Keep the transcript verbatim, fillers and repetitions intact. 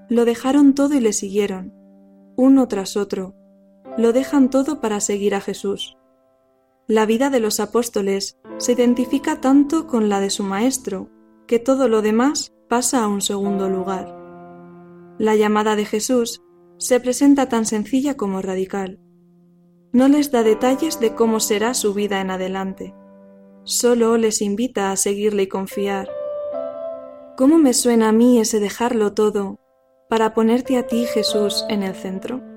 Lo dejaron todo y le siguieron, uno tras otro. Lo dejan todo para seguir a Jesús. La vida de los apóstoles se identifica tanto con la de su Maestro, que todo lo demás pasa a un segundo lugar. La llamada de Jesús se presenta tan sencilla como radical. No les da detalles de cómo será su vida en adelante. Solo les invita a seguirle y confiar. ¿Cómo me suena a mí ese dejarlo todo para ponerte a ti, Jesús, en el centro?